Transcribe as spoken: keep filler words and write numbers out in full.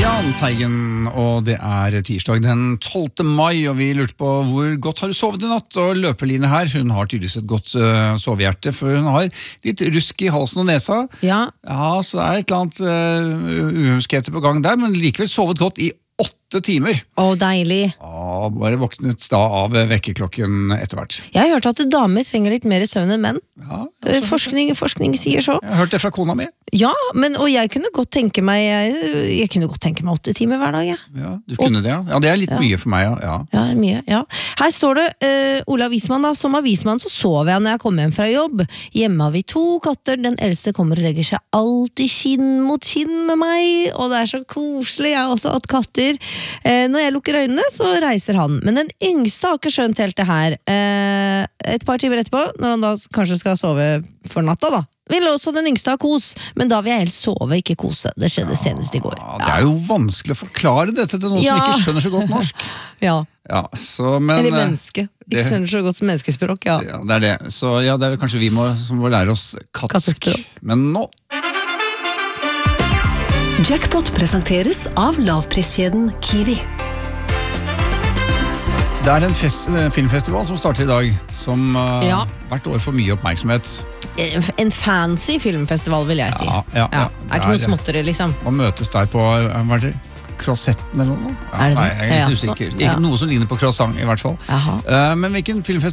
Jahn Teigen, og det er tirsdag den tolvte mai, og vi lurte på hvor godt har du sovet i natt, og Løpeline her, hun har tydeligvis et godt uh, sovehjerte, for hun har litt rusk i halsen og nesa. Ja. Ja, så er et eller annet uh, uhumskheter på gang der, men likevel sovet godt i åtte timer. Å, deilig. Ja, bare våknet da av vekkerklokken etter hvert. Jeg har hørt at damer trenger litt mer søvn enn menn. Ja, Eh, Forskning, forskning sier så. jeg har hørt det fra kona mi. Ja, men, og jeg kunne godt tenke meg Jeg, jeg kunne godt tenke meg åtte timer hver dag, jeg. Ja, du kunne det, ja. Ja, det er litt Ja. mye for meg, ja. ja. Ja, mye, ja. Her står det, uh, Olav Wiesmann da, som avismann så sover jeg når jeg kommer hjem fra jobb. Hjemme har vi to katter, den eldste kommer og legger seg alltid kinn mot kinn med meg, og det er så koselig, jeg har også hatt katter. Uh, når jeg lukker øynene, så reiser han. Men den yngste har ikke skjønt helt det her. Uh, et par timer etterpå, når han da kanskje skal sove for natta da, vil også den yngste ha kos, men da vil jeg helst sove, ikke kose. Det skjedde senest i går. Ja, det er jo vanskelig å forklare dette til noen Ja. som ikke skjønner så godt norsk. Ja, Ja, så, men... eller eh, menneske. Ikke det- skjønner så godt som menneskespråk, ja. Ja, det er det. Så ja, det er vel kanskje vi må, som må lære oss katsk. Kattespråk. Men nå... Jackpot presenteres av lavpriskjeden Kiwi. Det er en fest, eh, filmfestival som starter i dag, som eh, Ja. hvert år får mye oppmerksomhet. En fancy filmfilmfestival, vil jeg si. Ja, ja, ja. Det er ikke noe småtteri, liksom. Man møtes der på, eh, hva er det, Crossetten eller noe? Ja, Er det det? Nei, jeg er litt Ja, usikker. så- ja. Ikke noe som ligner på croissant i hvert fall. Jaha. Eh, men hvilken filmfestival